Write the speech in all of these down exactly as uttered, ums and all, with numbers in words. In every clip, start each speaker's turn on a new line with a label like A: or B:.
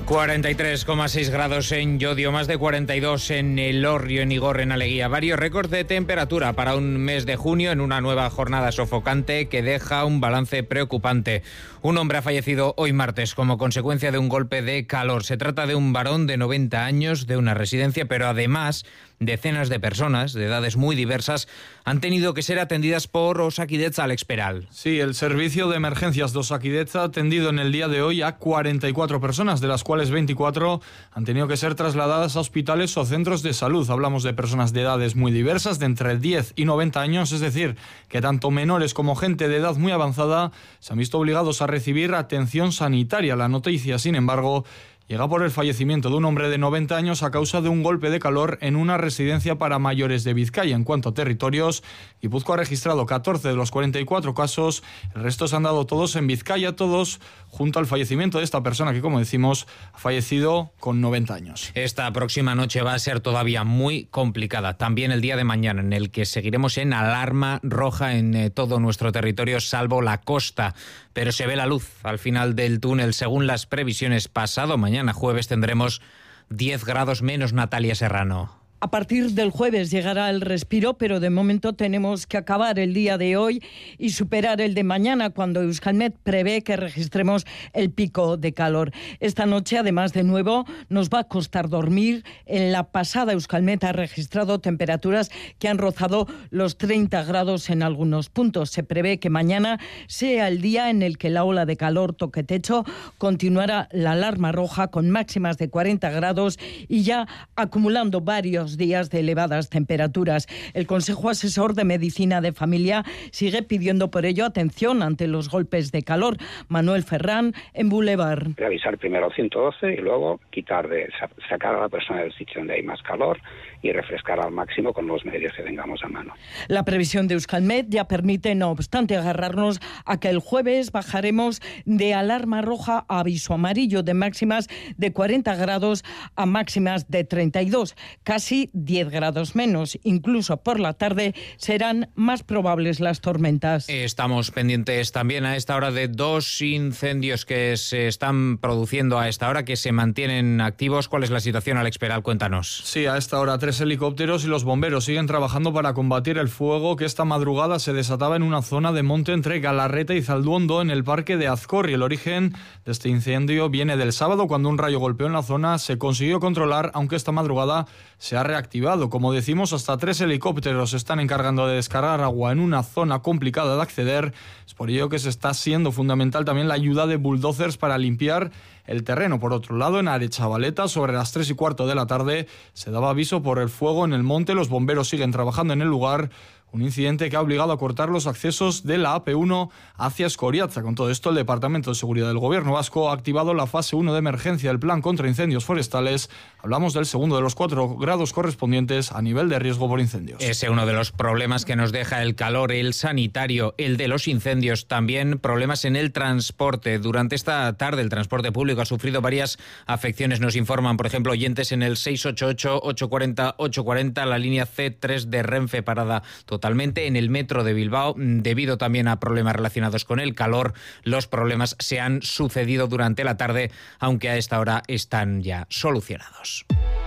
A: cuarenta y tres coma seis grados en Llodio, más de cuarenta y dos en Elorrio, en Igorre, en Aleguía. Varios récords de temperatura para un mes de junio en una nueva jornada sofocante que deja un balance preocupante. Un hombre ha fallecido hoy martes como consecuencia de un golpe de calor. Se trata de un varón de noventa años de una residencia, pero además decenas de personas de edades muy diversas han tenido que ser atendidas por Osakidetza, Alex Peral.
B: Sí, el servicio de emergencias de Osakidetza ha atendido en el día de hoy a cuarenta y cuatro personas, de las cuales veinticuatro han tenido que ser trasladadas a hospitales o centros de salud. Hablamos de personas de edades muy diversas, de entre diez y noventa años, es decir, que tanto menores como gente de edad muy avanzada se han visto obligados a recibir atención sanitaria. La noticia, sin embargo, llega por el fallecimiento de un hombre de noventa años a causa de un golpe de calor en una residencia para mayores de Vizcaya. En cuanto a territorios, Guipúzcoa ha registrado catorce de los cuarenta y cuatro casos, el resto se han dado todos en Vizcaya, todos junto al fallecimiento de esta persona que, como decimos, ha fallecido con noventa años.
A: Esta próxima noche va a ser todavía muy complicada. También el día de mañana, en el que seguiremos en alarma roja en eh, todo nuestro territorio, salvo la costa. Pero se ve la luz al final del túnel. Según las previsiones, pasado mañana jueves tendremos diez grados menos. Natalia Serrano.
C: A partir del jueves llegará el respiro, pero de momento tenemos que acabar el día de hoy y superar el de mañana, cuando Euskalmet prevé que registremos el pico de calor. Esta noche, además, de nuevo, nos va a costar dormir. En la pasada Euskalmet ha registrado temperaturas que han rozado los treinta grados en algunos puntos. Se prevé que mañana sea el día en el que la ola de calor toque techo, continuará la alarma roja con máximas de cuarenta grados y ya acumulando varios días de elevadas temperaturas. El Consejo Asesor de Medicina de Familia sigue pidiendo por ello atención ante los golpes de calor. Manuel Ferrán, en Boulevard.
D: Revisar primero ciento doce y luego quitar de sacar a la persona del sitio donde hay más calor y refrescar al máximo con los medios que tengamos a mano.
C: La previsión de Euskalmet ya permite, no obstante, agarrarnos a que el jueves bajaremos de alarma roja a aviso amarillo, de máximas de cuarenta grados a máximas de treinta y dos, casi diez grados menos. Incluso por la tarde serán más probables las tormentas.
A: Estamos pendientes también a esta hora de dos incendios que se están produciendo a esta hora, que se mantienen activos. ¿Cuál es la situación, Alex Peral? Cuéntanos.
B: Sí, a esta hora tres helicópteros y los bomberos siguen trabajando para combatir el fuego que esta madrugada se desataba en una zona de monte entre Galarreta y Zalduondo, en el parque de Azcorri. El origen de este incendio viene del sábado, cuando un rayo golpeó en la zona. Se consiguió controlar, aunque esta madrugada se ha reactivado. Como decimos, hasta tres helicópteros se están encargando de descargar agua en una zona complicada de acceder. Es por ello que se está siendo fundamental también la ayuda de bulldozers para limpiar el terreno. Por otro lado, en Arechavaleta, sobre las tres y cuarto de la tarde, se daba aviso por el fuego en el monte. Los bomberos siguen trabajando en el lugar. Un incidente que ha obligado a cortar los accesos de la A P uno hacia Escoriaza. Con todo esto, el Departamento de Seguridad del Gobierno Vasco ha activado la fase uno de emergencia del Plan contra Incendios Forestales. Hablamos del segundo de los cuatro grados correspondientes a nivel de riesgo por incendios.
A: Es uno de los problemas que nos deja el calor, el sanitario, el de los incendios. También problemas en el transporte. Durante esta tarde el transporte público ha sufrido varias afecciones. Nos informan, por ejemplo, oyentes en el seis ocho ocho, ocho cuatro cero, ocho cuatro cero, la línea C tres de Renfe parada totalmente en el metro de Bilbao, debido también a problemas relacionados con el calor. Los problemas se han sucedido durante la tarde, aunque a esta hora están ya solucionados.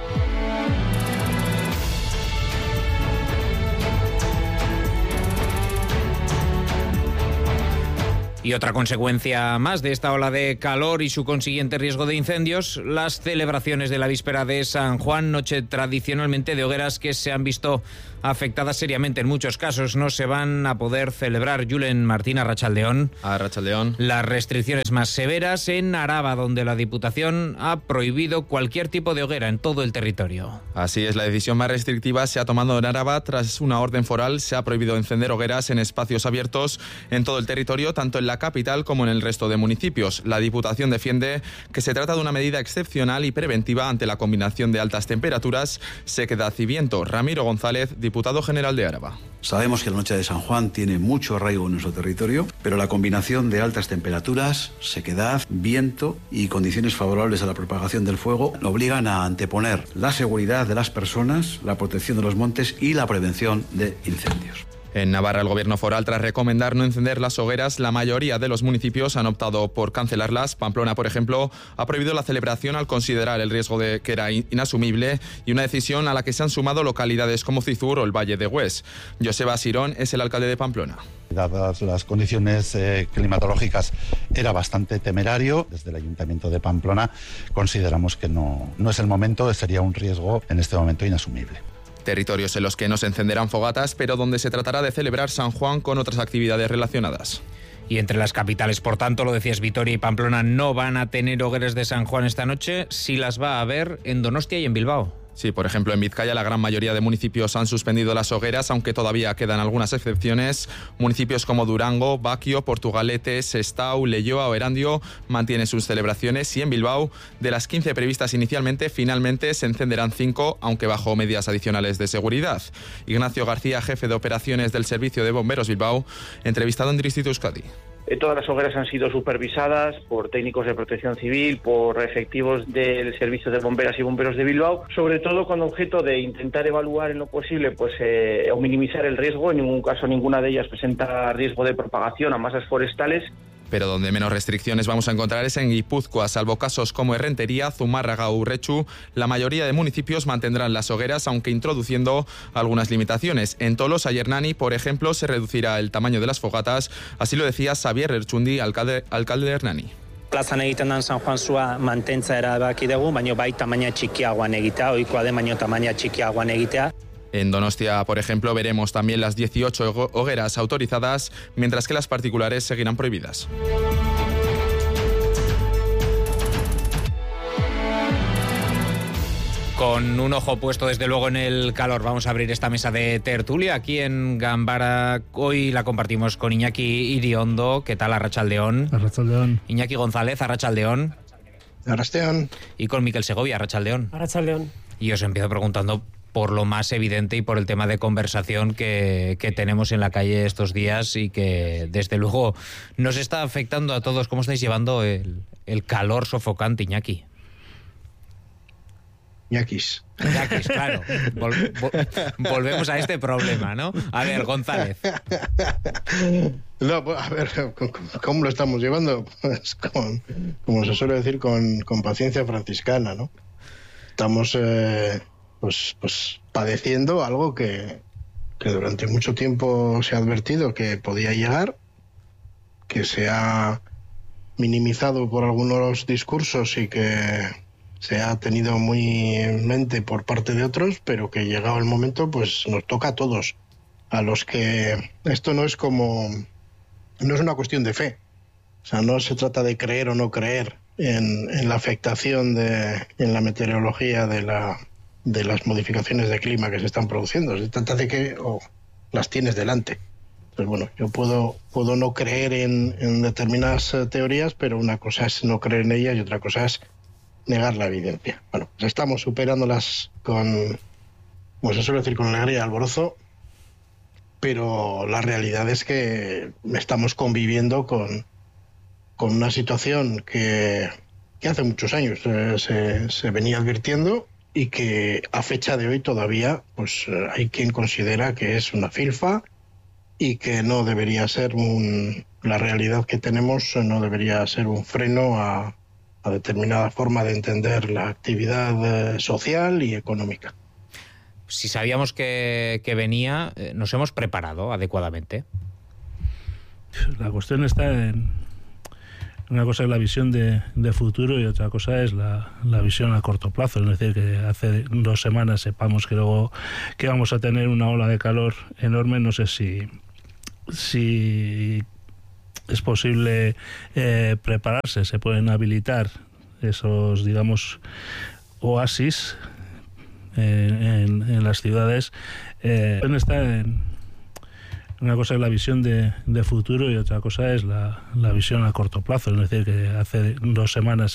A: Y otra consecuencia más de esta ola de calor y su consiguiente riesgo de incendios, las celebraciones de la víspera de San Juan, noche tradicionalmente de hogueras que se han visto afectadas seriamente. En muchos casos no se van a poder celebrar. Julen Martín, Arratsaldeón.
E: Arratsaldeón.
A: Las restricciones más severas en Araba, donde la Diputación ha prohibido cualquier tipo de hoguera en todo el territorio.
E: Así es, la decisión más restrictiva se ha tomado en Araba. Tras una orden foral se ha prohibido encender hogueras en espacios abiertos en todo el territorio, tanto en la capital como en el resto de municipios. La Diputación defiende que se trata de una medida excepcional y preventiva ante la combinación de altas temperaturas, sequedad y viento. Ramiro González, diputado general de Araba.
F: Sabemos que la noche de San Juan tiene mucho arraigo en nuestro territorio, pero la combinación de altas temperaturas, sequedad, viento y condiciones favorables a la propagación del fuego obligan a anteponer la seguridad de las personas, la protección de los montes y la prevención de incendios.
E: En Navarra, el gobierno foral, tras recomendar no encender las hogueras, la mayoría de los municipios han optado por cancelarlas. Pamplona, por ejemplo, ha prohibido la celebración al considerar el riesgo de que era inasumible, y una decisión a la que se han sumado localidades como Cizur o el Valle de Hues. Joseba Sirón es el alcalde de Pamplona.
G: Dadas las condiciones eh, climatológicas, era bastante temerario. Desde el Ayuntamiento de Pamplona consideramos que no, no es el momento, sería un riesgo en este momento inasumible.
E: Territorios en los que no se encenderán fogatas, pero donde se tratará de celebrar San Juan con otras actividades relacionadas.
A: Y entre las capitales, por tanto, lo decías, Vitoria y Pamplona no van a tener hogueras de San Juan esta noche. Sí las va a haber en Donostia y en Bilbao.
E: Sí, por ejemplo, en Vizcaya la gran mayoría de municipios han suspendido las hogueras, aunque todavía quedan algunas excepciones. Municipios como Durango, Baquio, Portugalete, Sestao, Leioa o Erandio mantienen sus celebraciones, y en Bilbao, de las quince previstas inicialmente, finalmente se encenderán cinco, aunque bajo medidas adicionales de seguridad. Ignacio García, jefe de operaciones del Servicio de Bomberos Bilbao, entrevistado en Distrito Euskadi.
H: Todas las hogueras han sido supervisadas por técnicos de protección civil, por efectivos del Servicio de Bomberas y Bomberos de Bilbao, sobre todo con objeto de intentar evaluar en lo posible pues eh, o minimizar el riesgo. En ningún caso ninguna de ellas presenta riesgo de propagación a masas forestales.
E: Pero donde menos restricciones vamos a encontrar es en Guipúzcoa. Salvo casos como Errentería, Zumárraga o Urrechu, la mayoría de municipios mantendrán las hogueras, aunque introduciendo algunas limitaciones. En Tolosa y Hernani, por ejemplo, se reducirá el tamaño de las fogatas. Así lo decía Xavier Ertxundi, alcalde, alcalde de Hernani.
I: Plazan egiten dan San Juan zua mantentza erabaki dugu, baina bai tamaina txikiagoan egitea, ohikoa den baino tamaina txikiagoan egitea.
E: En Donostia, por ejemplo, veremos también las dieciocho hogueras autorizadas, mientras que las particulares seguirán prohibidas.
A: Con un ojo puesto desde luego en el calor, vamos a abrir esta mesa de tertulia aquí en Gambara. Hoy la compartimos con Iñaki Iriondo. ¿Qué tal, Arratsaldeón?
J: Arratsaldeón.
A: Iñaki González, Arratsaldeón.
J: Arratsaldeón.
A: Y con Miquel Segovia, Arratsaldeón.
K: Arratsaldeón.
A: Y os empiezo preguntando por lo más evidente y por el tema de conversación que, que tenemos en la calle estos días y que desde luego nos está afectando a todos. ¿Cómo estáis llevando el, el calor sofocante, Iñaki?
J: Ñaquis.
A: Ñaquis, claro. Vol, vol, volvemos a este problema, ¿no? A ver, González.
J: No, a ver, ¿cómo lo estamos llevando? Pues con, como se suele decir, con, con paciencia franciscana, ¿no? Estamos eh, pues, pues padeciendo algo que, que durante mucho tiempo se ha advertido que podía llegar, que se ha minimizado por algunos discursos y que se ha tenido muy en mente por parte de otros, pero que llegado el momento pues nos toca a todos, a los que esto no es como no es una cuestión de fe, o sea, no se trata de creer o no creer en, en la afectación de en la meteorología de la de las modificaciones de clima que se están produciendo, se trata de que oh, las tienes delante. Entonces, bueno, yo puedo puedo no creer en, en determinadas teorías, pero una cosa es no creer en ellas y otra cosa es negar la evidencia. Bueno, pues estamos superándolas con, como se suele decir, con alegría y alborozo, pero la realidad es que estamos conviviendo con, con una situación que, que hace muchos años eh, se, se venía advirtiendo y que a fecha de hoy todavía pues eh, hay quien considera que es una filfa y que no debería ser un, la realidad que tenemos no debería ser un freno a a determinada forma de entender la actividad eh, social y económica.
A: Si sabíamos que, que venía, eh, ¿nos hemos preparado adecuadamente?
L: La cuestión está en... Una cosa es la visión de, de futuro y otra cosa es la, la visión a corto plazo. Es decir, que hace dos semanas sepamos que luego que vamos a tener una ola de calor enorme. No sé si... si es posible eh, prepararse, se pueden habilitar esos, digamos, oasis eh, en, en las ciudades. Eh, está en, una cosa es la visión de, de futuro y otra cosa es la, la visión a corto plazo. Es decir, que hace dos semanas